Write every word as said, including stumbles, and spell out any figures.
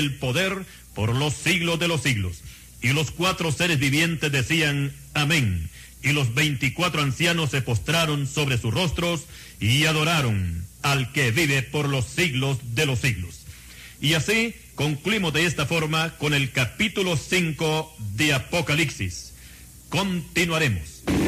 el poder por los siglos de los siglos. Y los cuatro seres vivientes decían, amén. Y los veinticuatro ancianos se postraron sobre sus rostros y adoraron al que vive por los siglos de los siglos. Y así concluimos de esta forma con el capítulo cinco de Apocalipsis. Continuaremos.